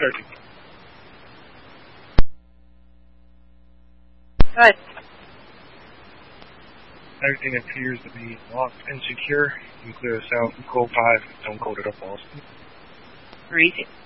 Searching. Good. Everything appears to be locked and secure. You can clear us out. Code 5. Don't code it up, Austin. Easy.